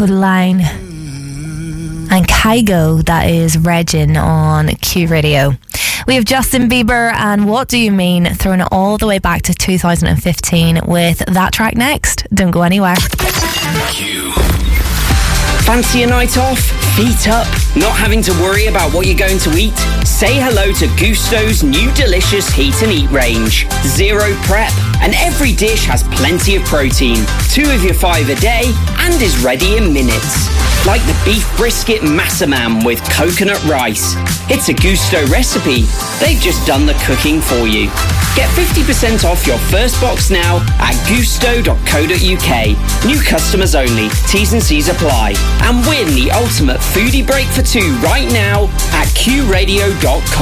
Codaline and Kygo, that is Regin on Q Radio. We have Justin Bieber and What Do You Mean, throwing it all the way back to 2015 with that track next. Don't go anywhere. Q. Fancy a night off? Feet up? Not having to worry about what you're going to eat? Say hello to Gusto's new delicious Heat and Eat range. Zero prep, and every dish has plenty of protein. 2 of your 5 a day, and is ready in minutes. Like the beef brisket massaman with coconut rice. It's a Gusto recipe. They've just done the cooking for you. Get 50% off your first box now at gusto.co.uk. New customers only. T's and C's apply. And win the ultimate foodie break for 2 right now at qradio.com.